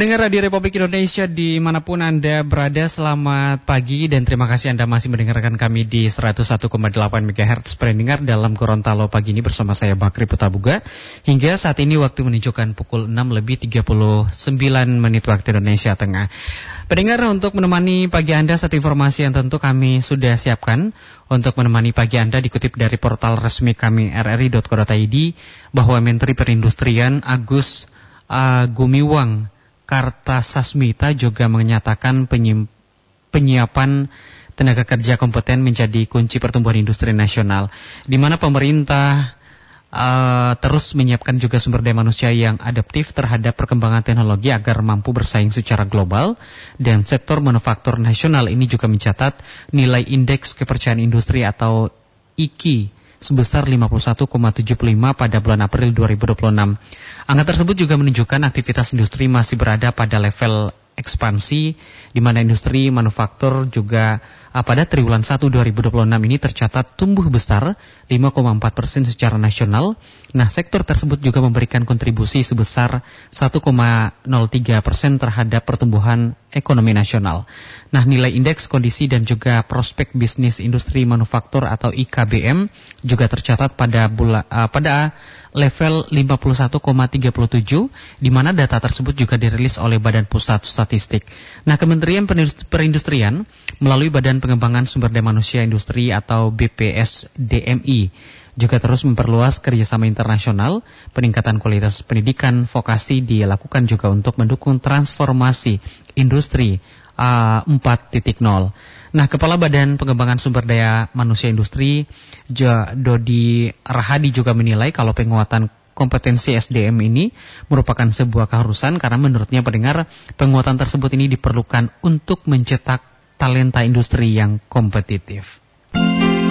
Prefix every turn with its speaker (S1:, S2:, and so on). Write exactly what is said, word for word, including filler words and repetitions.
S1: Pendengar Radio Republik Indonesia dimanapun Anda berada, selamat pagi dan terima kasih Anda masih mendengarkan kami di seratus satu koma delapan megahertz pendengar dalam Gorontalo pagi ini bersama saya Bakri Putabuga. Hingga saat ini waktu menunjukkan pukul enam lebih tiga puluh sembilan menit waktu Indonesia Tengah. Pendengar, untuk menemani pagi Anda satu informasi yang tentu kami sudah siapkan untuk menemani pagi Anda dikutip dari portal resmi kami r r i dot co dot i d bahwa Menteri Perindustrian Agus uh, Gumiwang Kartasasmita juga menyatakan penyim, penyiapan tenaga kerja kompeten menjadi kunci pertumbuhan industri nasional, di mana pemerintah uh, terus menyiapkan juga sumber daya manusia yang adaptif terhadap perkembangan teknologi agar mampu bersaing secara global. Dan sektor manufaktur nasional ini juga mencatat nilai indeks kepercayaan industri atau I K I sebesar lima puluh satu koma tujuh lima pada bulan April dua ribu dua puluh enam. Angka tersebut juga menunjukkan aktivitas industri masih berada pada level ekspansi, di mana industri manufaktur juga uh, pada triwulan satu dua ribu dua puluh enam ini tercatat tumbuh besar lima koma empat persen secara nasional. Nah, sektor tersebut juga memberikan kontribusi sebesar satu koma nol tiga persen terhadap pertumbuhan ekonomi nasional. Nah, nilai indeks kondisi dan juga prospek bisnis industri manufaktur atau I K B M juga tercatat pada bula, uh, pada level lima puluh satu koma tiga tujuh, di mana data tersebut juga dirilis oleh Badan Pusat Statistik. Nah, Kementerian Perindustrian melalui Badan Pengembangan Sumber Daya Manusia Industri atau B P S D M I juga terus memperluas kerjasama internasional. Peningkatan kualitas pendidikan vokasi dilakukan juga untuk mendukung transformasi industri uh, empat titik nol. Nah, Kepala Badan Pengembangan Sumber Daya Manusia Industri, Dodi Rahadi juga menilai kalau penguatan kompetensi S D M ini merupakan sebuah keharusan karena menurutnya pendengar penguatan tersebut ini diperlukan untuk mencetak talenta industri yang kompetitif.